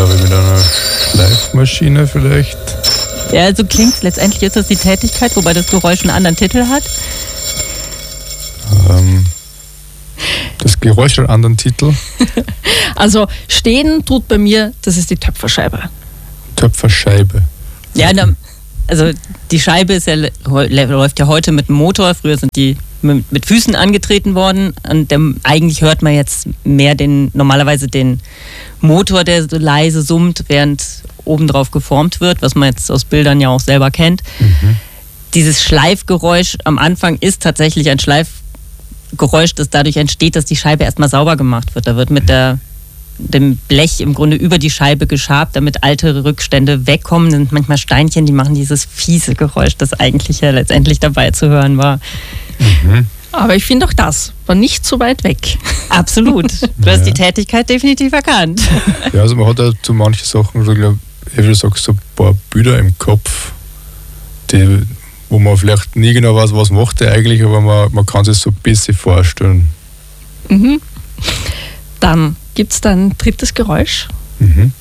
glaube ich, mit einer Schleifmaschine vielleicht. Ja, so klingt letztendlich ist das die Tätigkeit, wobei das Geräusch einen anderen Titel hat. Das Geräusch hat einen anderen Titel. Also stehen tut bei mir, das ist die Töpferscheibe. Töpferscheibe. Ja, also die Scheibe läuft ja heute mit dem Motor. Früher sind die mit Füßen angetreten worden. Und eigentlich hört man jetzt mehr normalerweise den Motor, der so leise summt, während obendrauf geformt wird, was man jetzt aus Bildern ja auch selber kennt. Mhm. Dieses Schleifgeräusch am Anfang ist tatsächlich ein Schleifgeräusch, das dadurch entsteht, dass die Scheibe erstmal sauber gemacht wird. Da wird mit dem Blech im Grunde über die Scheibe geschabt, damit alte Rückstände wegkommen. Das sind manchmal Steinchen, die machen dieses fiese Geräusch, das eigentlich ja letztendlich dabei zu hören war. Mhm. Aber ich finde auch das war nicht so weit weg. Absolut. Du hast die Tätigkeit definitiv erkannt. Ja, also man hat ja zu manchen Sachen, so, glaub, wie du sagst, so ein paar Bilder im Kopf, wo man vielleicht nie genau weiß, was macht der eigentlich, aber man kann sich so ein bisschen vorstellen. Mhm. Dann gibt es da ein drittes Geräusch. Mhm.